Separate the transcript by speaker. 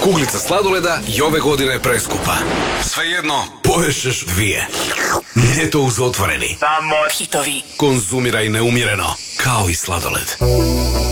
Speaker 1: Kuglica sladoleda i ove godine je preskupa. Svejedno, poješeš 2. Nije to uz otvoreni.
Speaker 2: Samo hitovi.
Speaker 1: Konzumiraj neumjereno, kao i sladoled.